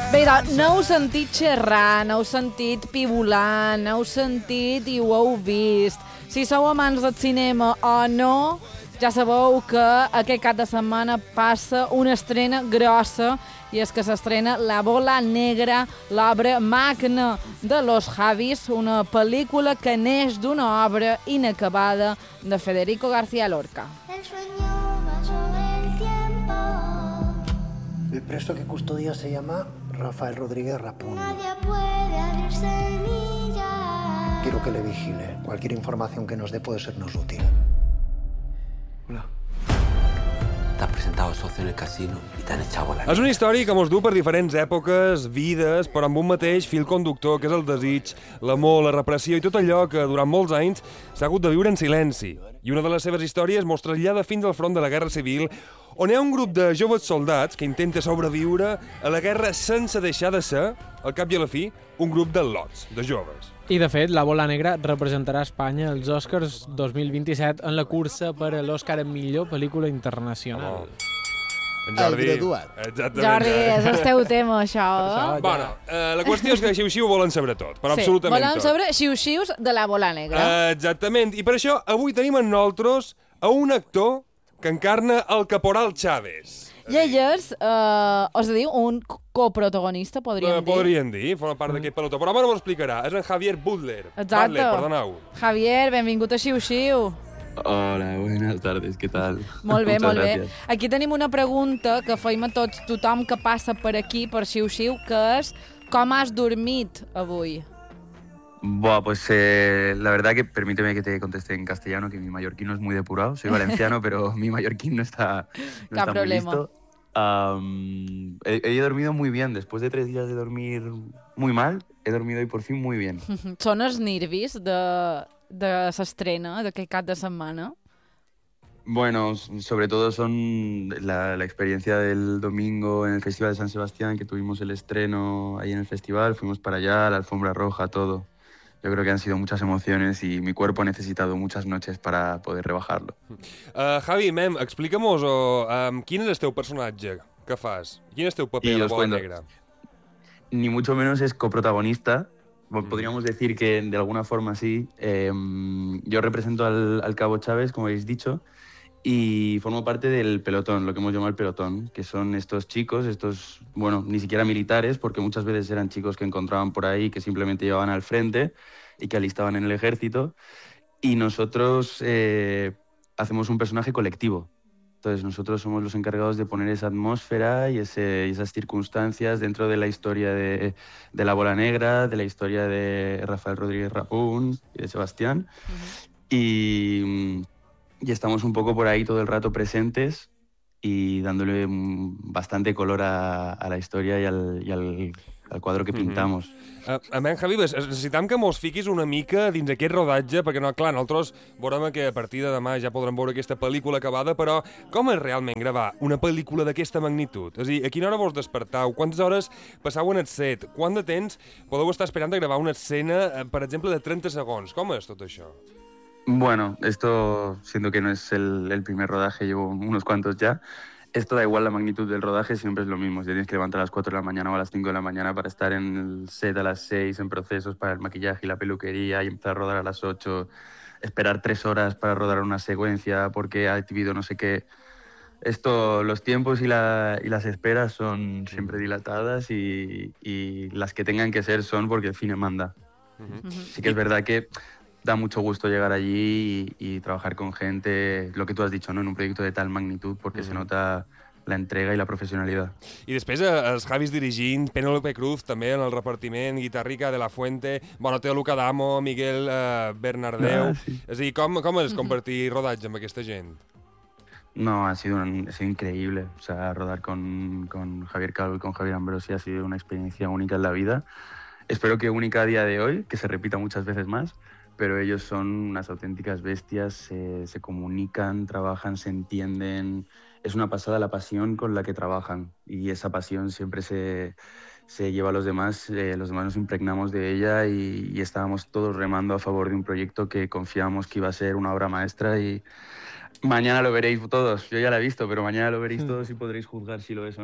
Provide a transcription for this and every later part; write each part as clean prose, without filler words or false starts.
Bé, doncs, n'heu sentit xerrar, n'heu sentit pivolar, n'heu sentit i ho heu vist. Si sou amants del cinema o no, ja sabeu que aquest cap de setmana passa una estrena grossa, i és que s'estrena La bola negra, l'obra magna de Los Javis, una pel·lícula que neix d'una obra inacabada de Federico García Lorca. El sueño pasó el tiempo. El preso que custodia se llama Rafael Rodríguez Rapún. Nadie puede abrir semillas. Quiero que le vigile. Cualquier información que nos dé puede sernos útil. Hola. Te has presentado al socio en el casino y te han echado a la... És una història que mos du per diferents èpoques, vides, però amb un mateix fil conductor, que és el desig, l'amor, la repressió i tot allò que durant molts anys s'ha hagut de viure en silenci. I una de les seves històries mos trasllada fins al front de la Guerra Civil, on hi ha un grup de joves soldats que intenta sobreviure a la guerra sense deixar de ser, al cap i a la fi, un grup de lots, de joves. I, de fet, La bola negra representarà Espanya als Oscars 2027 en la cursa per a l'Oscar en millor pel·lícula internacional. En Jordi... El graduat. Exactament. Jordi, és el teu tema, això. Bueno, la qüestió és que xiu-xiu volen saber tot, però absolutament tot. Volen saber xiu-xius de La bola negra. Exactament, i per això avui tenim amb nosaltres a un actor que encarna el caporal Chávez. I ell és, és a dir, un coprotagonista, podríem dir. Podríem dir, forma part d'aquest pelotó. Però ara m'ho explicarà. És en Javier Butler. Exacte. Butler, perdoneu. Javier, benvingut a Xiu-Xiu. Hola, buenas tardes, ¿qué tal? Molt bé, Muchas molt bé. gracias. Aquí tenim una pregunta que feim a tothom que passa per aquí, per Xiu-Xiu, que és com has dormit avui? Buah, pues la verdad que permíteme que te conteste en castellano, que mi mallorquín no es muy depurado. Soy valenciano, pero mi mallorquín no está muy problema. listo. He dormido muy bien. Después de 3 días de dormir muy mal, he dormido hoy por fin muy bien. Són els nervis de l'estrena d'aquest cap de setmana? Bueno, sobre todo son la experiencia del domingo en el Festival de San Sebastián, que tuvimos el estreno ahí en el festival, fuimos para allá, la alfombra roja, todo. Yo creo que han sido muchas emociones y mi cuerpo ha necesitado muchas noches para poder rebajarlo. Javi, mem, explica'm-nos quin és el teu personatge que fas? Quin és el teu paper a La bola negra? Ni mucho menos es coprotagonista. Podríamos decir que de alguna forma sí. Yo represento al cabo Chávez, como habéis dicho, y formo parte del pelotón, lo que hemos llamado el pelotón, que son estos chicos, bueno, ni siquiera militares, porque muchas veces eran chicos que encontraban por ahí, que simplemente llevaban al frente y que alistaban en el ejército, y nosotros hacemos un personaje colectivo. Entonces nosotros somos los encargados de poner esa atmósfera y esas circunstancias dentro de la historia de La bola negra, de la historia de Rafael Rodríguez Rapún y de Sebastián. Y estamos un poco por ahí todo el rato presentes y dándole bastante color a la historia y al quadre que pintamos. A mi, Javi, necessitam que mos fiquis una mica dins aquest rodatge, perquè, no, clar, nosaltres veurem que a partir de demà ja podrem veure aquesta pel·lícula acabada, però com és realment gravar una pel·lícula d'aquesta magnitud? És a dir, a quina hora vos despertau? Quantes hores passau en el set? Quant de temps podeu estar esperant a gravar una escena, per exemple, de 30 segons? Com és tot això? Bueno, esto, siendo que no es el primer rodaje, llevo unos cuantos ya, esto da igual la magnitud del rodaje, siempre es lo mismo. Si tienes que levantar a las 4 de la mañana o a las 5 de la mañana para estar en el set a las 6, en procesos para el maquillaje y la peluquería, y empezar a rodar a las 8, esperar 3 horas para rodar una secuencia porque ha habido no sé qué. Esto, los tiempos y las esperas son siempre dilatadas y las que tengan que ser son porque el cine manda. Sí que es verdad que da mucho gusto llegar allí y trabajar con gente, lo que tú has dicho, ¿no? En un proyecto de tal magnitud, porque se nota la entrega i la professionalitat. I després els Javis dirigint, Penélope Cruz també en el repartiment, Guitarrica de la Fuente, Teo Luca D'Amo, Miguel Bernardeu... Sí. És a dir, com és compartir rodatge amb aquesta gent? No, ha sido increíble. O sea, rodar con Javier Calvo y con Javier Ambrosi ha sido una experiencia única en la vida. Espero que única a día de hoy, que se repita muchas veces más, pero ellos son unas auténticas bestias, se comunican, trabajan, se entienden. Es una pasada la pasión con la que trabajan y esa pasión siempre se lleva a los demás nos impregnamos de ella y estábamos todos remando a favor de un proyecto que confiamos que iba a ser una obra maestra y mañana lo veréis todos. Yo ya la he visto, pero mañana lo veréis todos y podréis juzgar si lo es o no.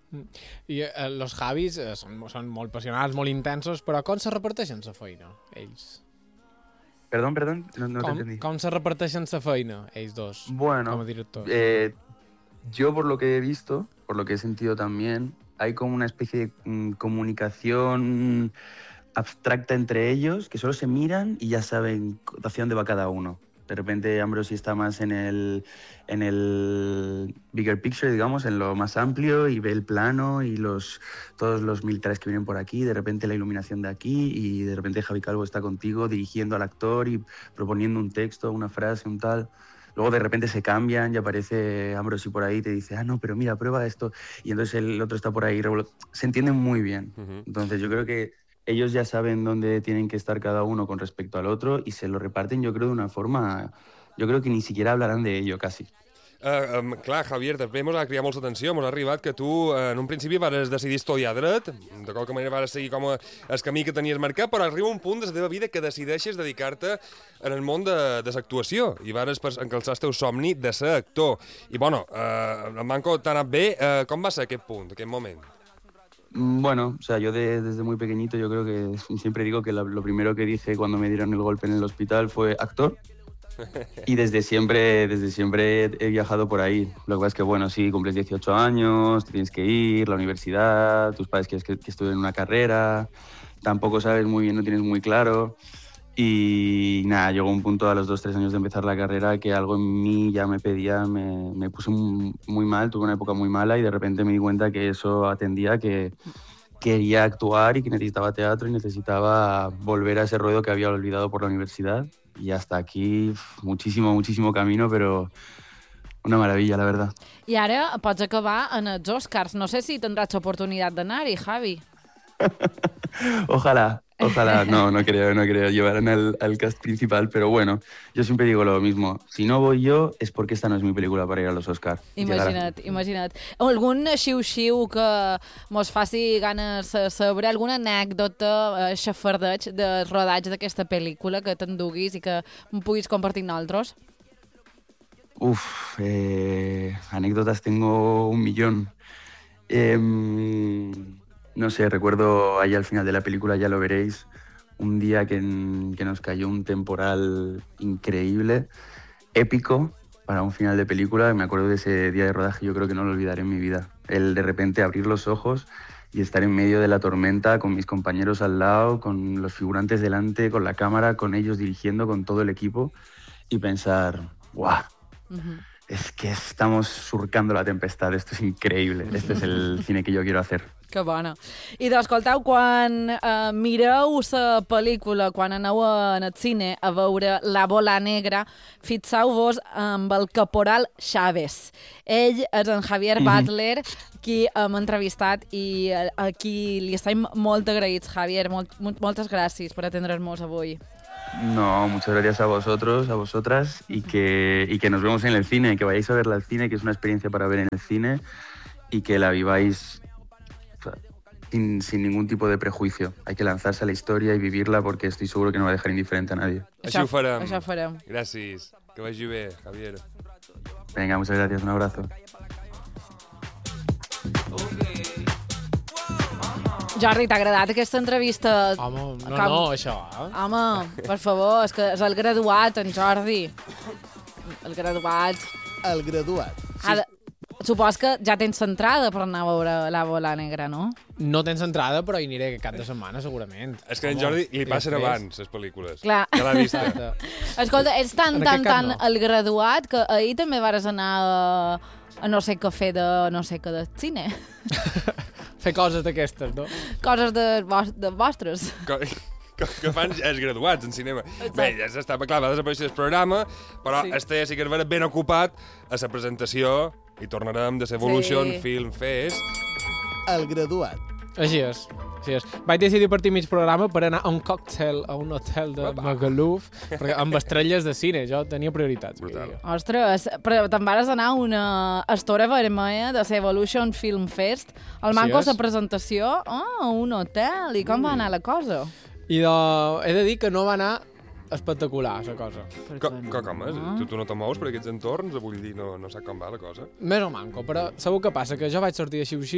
I los Javis són molt passionals, molt intensos, però com se reparteixen la feina, ells? Perdón, no te entendí. Com se reparteixen la feina, ells dos, Bueno, como directors? yo por lo que he visto, por lo que he sentido también, hay como una especie de comunicación abstracta entre ellos, que solo se miran y ya saben hacia dónde va cada uno. De repente Ambrosi está más en el bigger picture, digamos, en lo más amplio, y ve el plano y todos los militares que vienen por aquí, de repente la iluminación de aquí, y de repente Javi Calvo está contigo dirigiendo al actor y proponiendo un texto, una frase, un tal. Luego de repente se cambian y aparece Ambrosi por ahí y te dice, no, pero mira, prueba esto. Y entonces el otro está por ahí. Se entienden muy bien. Entonces yo creo que ellos ya saben dónde tienen que estar cada uno con respecto al otro y se lo reparten, yo creo, de una forma... Yo creo que ni siquiera hablarán de ello, casi. Clar, Javier, també mos ha cridat molta atenció. Mos ha arribat que tu, en un principi, vas decidir estudiar dret, de qualque manera vas seguir com el camí que tenies marcat, però arriba un punt de la teva vida que decideixes dedicar-te en el món de l'actuació i vas encalçar el teu somni de ser actor. I, bueno, en Manco t'ha anat bé. Com va ser aquest punt, aquest moment? Bueno, o sea, yo desde muy pequeñito yo creo que siempre digo que lo primero que dije cuando me dieron el golpe en el hospital fue actor. Y desde siempre he viajado por ahí. Lo que pasa es que, bueno, sí, cumples 18 años, te tienes que ir, la universidad, tus padres quieren que estudien una carrera, tampoco sabes muy bien, no tienes muy claro. Y nada, llegó un punto a los 2-3 años de empezar la carrera que algo en mí ya me pedía, me puse muy mal, tuve una época muy mala y de repente me di cuenta que eso atendía a que quería actuar y que necesitaba teatro y necesitaba volver a ese ruedo que había olvidado por la universidad. Y hasta aquí muchísimo camino, pero una maravilla, la verdad. I ara pots acabar en els Oscars. No sé si tindràs l'oportunitat d'anar-hi, Javi. Ojalá, no creo, llevarán al cast principal, pero bueno, yo siempre digo lo mismo, si no voy yo es porque esta no es mi película para ir a los Oscars. Imagina't. Algun xiu-xiu que mos faci ganes de saber, alguna anècdota, xafardeig de rodatge d'aquesta pel·lícula que t'enduguis i que em puguis compartir amb nosaltres? Anécdotas tengo un millón. No sé, recuerdo ahí al final de la película, ya lo veréis, un día que nos cayó un temporal increíble, épico para un final de película. Me acuerdo de ese día de rodaje, yo creo que no lo olvidaré en mi vida. El de repente abrir los ojos y estar en medio de la tormenta con mis compañeros al lado, con los figurantes delante, con la cámara, con ellos dirigiendo, con todo el equipo y pensar, ¡guau! Es que estamos surcando la tempestad, esto es increíble, este es el cine que yo quiero hacer. Que bona. I d'escolteu, quan mireu la pel·lícula, quan aneu al cine a veure La bola negra, fixeu-vos amb el caporal Chávez. Ell és en Javier Butler, qui hem entrevistat i a qui li estem molt agraïts, Javier. Moltes gràcies per atendre'ns avui. No, muchas gracias a vosotros, a vosotras, y que nos vemos en el cine, que vayáis a verla al cine, que es una experiencia para ver en el cine, y que la viváis sin ningún tipo de prejuicio. Hay que lanzarse a la historia y vivirla porque estoy seguro que no va a dejar indiferente a nadie. Això ho farem. Això ho farem. Gràcies. Que vagi bé, Javier. Venga, muchas gracias, un abrazo. Jordi, t'ha agradat aquesta entrevista? Home, no, això. Home, per favor, és que és el graduat, en Jordi. El graduat. El graduat. Sí. Supos que ja tens entrada per anar a veure La bola negra, no? No tens entrada, però hi aniré cap de setmana, segurament. És que a en Jordi li passen abans, les pel·lícules. Clar. Ja l'ha vista. Escolta, ets tan el graduat que ahir també vas anar a no sé què fer de no sé què de cine. Fer coses d'aquestes, no? Coses de vostres. Que fan els graduats en cinema. Exacte. Bé, ja s'està, clar, va desaparèixer el programa, però sí que es ben ocupat a la presentació i tornarem de l'Evolution Film Fest. El graduat. Així és. Vaig decidir partir mig programa per anar a un còctel a un hotel de Magaluf, perquè amb estrelles de cine, jo tenia prioritats. Ostres, però te'n vas anar a una estora vermella de l'Evolution Film Fest. El manco la presentació a un hotel. I com va anar la cosa? I he de dir que no va anar espectacular, la cosa. Com és? Tu no te mous per aquests entorns? Vull dir, no sap com va la cosa? Més o manco, però sabeu què passa? Que jo vaig sortir de xiu-xiu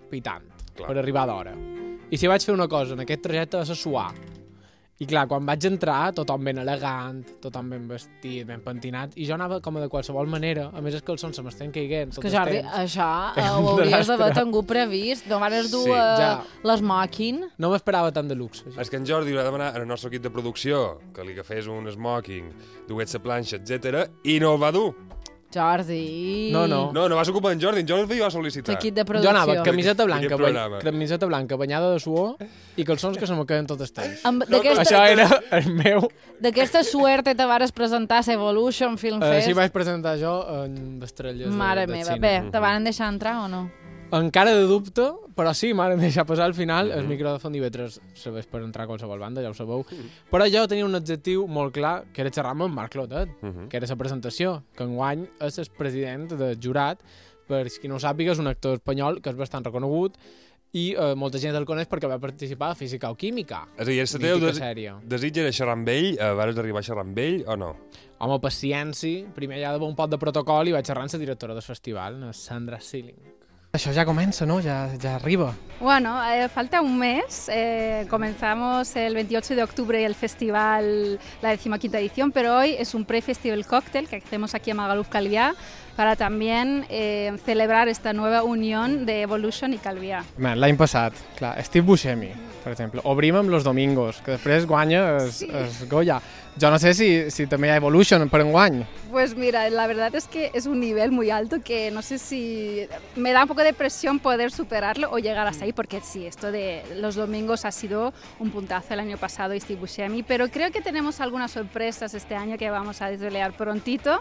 pitant, per arribar d'hora. I si vaig fer una cosa, en aquest trajecte va ser suar. I clar, quan vaig entrar, tothom ben elegant, tothom ben vestit, ben pentinat, i jo anava com de qualsevol manera. A més, els calçons se m'estan caiguent. És que, Jordi, això ho hauries d'haver tingut previst. No vares dur l'esmoking. No m'esperava tant de luxe. És que en Jordi va demanar al nostre equip de producció que li agafés un smoking, dugués la planxa, etc i no el va dur. Jordi... No. No va ocupar en Jordi el va sol·licitar. L'equip de producció. Jo anava camiseta blanca banyada de suor i calçons que se me queden tot estanys. Això era el meu... D'aquesta suerte te vares presentar a Evolution Film Fest. Així vaig presentar jo en estrelles de cine. Mare meva. Bé, te van deixar entrar o no? Encara de dubte, però sí, m'han deixat passar al final. El micròfon d'IV3 serveix per entrar a qualsevol banda, ja ho sabeu. Però jo tenia un objectiu molt clar, que era xerrar amb en Marc Clotet, que era la presentació, que enguany és el president del jurat. Per qui no ho sàpiga, és un actor espanyol que és bastant reconegut i molta gent el coneix perquè va participar a Física o Química. És a dir, el teu desig era xerrar amb ell, vas arribar a xerrar amb ell o no? Home, paciència. Primer hi ha d'haver un pot de protocol i vaig xerrar amb la directora del festival, Sandra Sealing. Això ya comença, ¿no? Ya arriba. Bueno, falta un mes. Comenzamos el 28 de octubre el festival, la 15ª edición, pero hoy es un pre-festival cóctel que hacemos aquí en Magaluf Calviá para también celebrar esta nueva unión de Evolution i Calviá. L'any passat, clar, Steve Buscemi, per exemple, obrim amb Los Domingos, que després guanya es Goya. Yo no sé si també hi ha Evolution per enguany. Pues mira, la verdad es que es un nivel muy alto que no sé si me da un poco de presión poder superarlo o llegar hasta ahí, porque sí, esto de Los Domingos ha sido un puntazo el año pasado y Steve Buscemi, pero creo que tenemos algunas sorpresas este año que vamos a desvelar prontito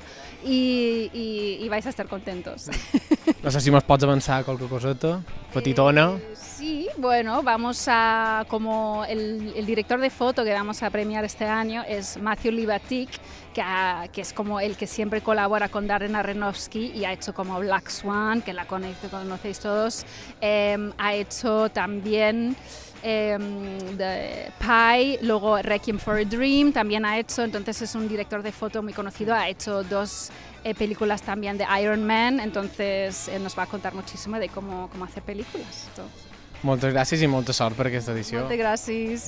y vais a estar contentos. No sé si mos pots avançar qualque coseta, petitona. Sí, bueno, vamos a, como el director de foto que vamos a premiar este año es Matthew Libatic, que es como el que siempre colabora con Darren Aronofsky y ha hecho como Black Swan, que la conocéis todos. Ha hecho también de Pi, luego Requiem for a Dream, también ha hecho, entonces es un director de foto muy conocido, ha hecho 2 películas también de Iron Man, entonces él nos va a contar muchísimo de cómo hacer películas. Moltes gràcies i molta sort per aquesta edició. Moltes gràcies.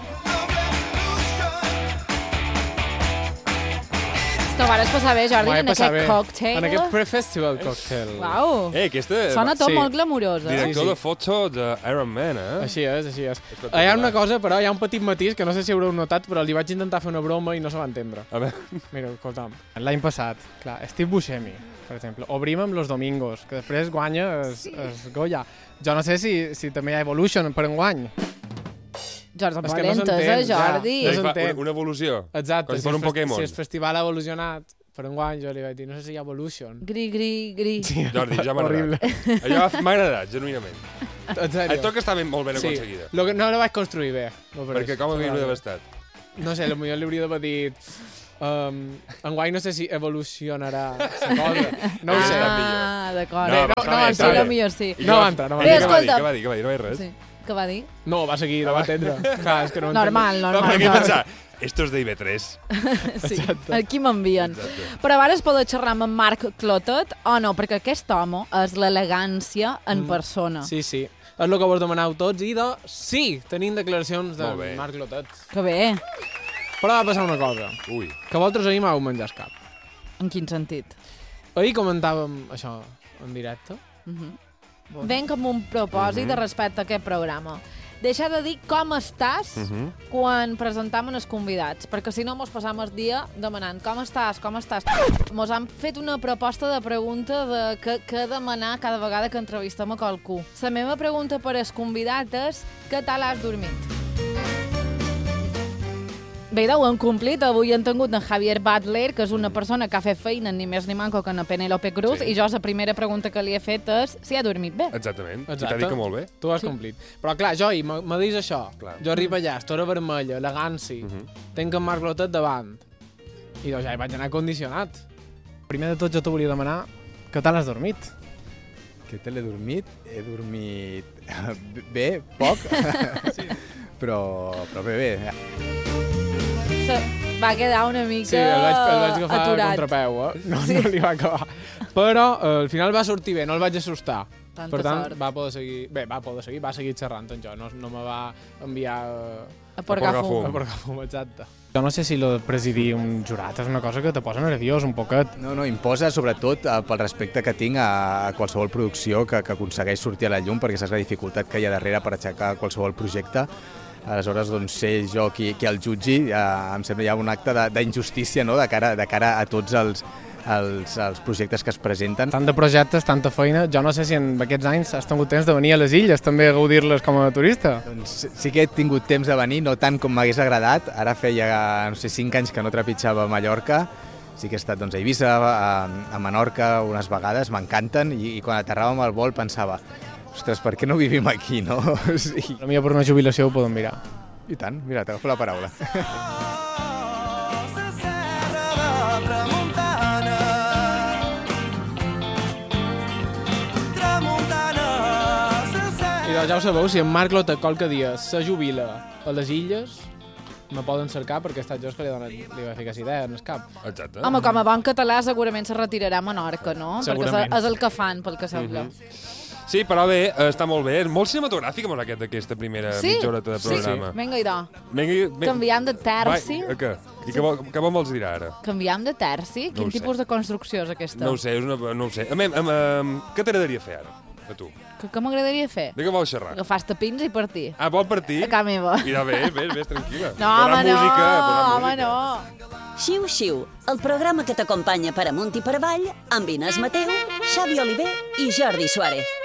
T'ho vares passar bé, Jordi, en aquest cocktail. En aquest pre-festival cocktail. Uau. Sona tot molt glamurós, Director de foto d'Iron Man, Així és. Hi ha una cosa, però hi ha un petit matís que no sé si haureu notat, però li vaig intentar fer una broma i no se va entendre. A veure. Mira, escolta'm. L'any passat, clar, Steve Buscemi, per exemple, obrim amb Los Domingos, que després guanya es Goya. Jo no sé si també hi ha Evolution per enguany. Jordi, amb valentes, Jordi. Una evolució. Exacte. Com si fos un Pokémon. Si el festival ha evolucionat per enguany, jo li vaig dir, no sé si hi ha Evolution. Gri. Sí, Jordi, ja m'ha agradat. Allò m'ha agradat, genuïnament. El toc està molt ben aconseguida. No la vaig construir bé. Perquè com havia d'haver estat? No sé, potser li hauria d'haver dit... enguany no sé si evolucionarà la cosa. No ho sé. D'acord. No va entrar. Què va dir? No hi ha res? Què va dir? No, va seguir, no va entendre. Clar, és que no normal. No, per què pensar? Esto es de IB3. Sí, aquí m'envien. Però ara es poder xerrar amb en Marc Clotet o no? Perquè aquest home és l'elegància en persona. Sí. És el que vos demaneu tots i sí, tenim declaracions de Marc Clotet. Que bé. Però va passar una cosa. Que vosaltres ahir m'heu menjat cap. En quin sentit? Ahir comentàvem això en directe. Venc amb un propòsit de respecte a aquest programa. Deixar de dir com estàs quan presentam els convidats, perquè si no mos passam el dia demanant com estàs. Mos han fet una proposta de pregunta de què demanar cada vegada que entrevistem a qualcú. La meva pregunta per als convidats és què tal has dormit? Bé, ho hem complit. Avui hem tingut en Javier Butler, que és una persona que ha fet feina ni més ni manco que en Penélope Cruz, i jo la primera pregunta que li he fet és si ha dormit bé. Exactament. I t'ha dit que molt bé. Tu ho has complit. Però clar, jo me dius això. Jo arribo allà, estora vermella, elegància, tenc en Marc Clotet davant, i doncs ja hi vaig anar condicionat. Primer de tot jo te volia demanar què tal has dormit? Què tal he dormit? He dormit bé, poc, però bé. Va quedar una mica sí, el vaig agafar aturat. A contrapeu, No li va acabar. Però al final va sortir bé, no el vaig assustar. Tanta Per tant, sort. va seguir xerrant amb jo, no me va enviar A porgar fum. A porgar fum, exacte. Jo no sé si lo de presidir un jurat és una cosa que te posa nerviós un poquet. No, imposa sobretot pel respecte que tinc a qualsevol producció que aconsegueix sortir a la llum, perquè saps la dificultat que hi ha darrere per aixecar qualsevol projecte. Aleshores, doncs, ser jo qui el jutgi, em sembla ja un acte d'injustícia, no?, de cara a tots els projectes que es presenten. Tant de projectes, tanta feina, jo no sé si en aquests anys has tingut temps de venir a les illes també a gaudir-les com a turista. Doncs sí que he tingut temps de venir, no tant com m'hagués agradat. Ara feia, no sé, 5 anys que no trepitjava Mallorca. Sí que he estat doncs, a Eivissa, a Menorca unes vegades, m'encanten, i quan aterràvem al vol pensava, ostres, per què no vivim aquí, no? Sí. A mi per una jubilació ho podem mirar. I tant, mira, t'agafo la paraula. I doncs ja ho sabeu, si en Marc Lota qualque dia se jubila a les illes, me poden cercar perquè he estat jo que li va fer aquesta idea en el cap. Exacte. Home, com a bon català segurament se retirarà a Menorca, no? Segurament. Perquè és el que fan, pel que sembla. Sí, però bé, està molt bé. És molt cinematogràfic amb aquesta primera mitja horeta de programa. Sí, vinga, idò. Canviem de terci. Què? I què vols dir ara? Canviem de terci? No Quin tipus de construcció és aquesta? No ho sé, no ho sé. Què t'agradaria fer ara, a tu? Què m'agradaria fer? De què vols xerrar? Agafar tapins i partir. Ah, vol partir? A casa meva. Mira, ves, tranquil·la. No, home, no. Xiu, xiu, el programa que t'acompanya per amunt i per avall amb Inés Mateu, Xavi Oliver i Jordi Suárez.